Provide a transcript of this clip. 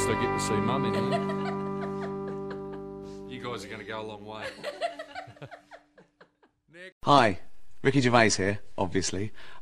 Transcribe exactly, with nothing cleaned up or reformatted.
I get to see Mum in there. You guys are going to go a long way. Hi, Ricky Gervais here, obviously.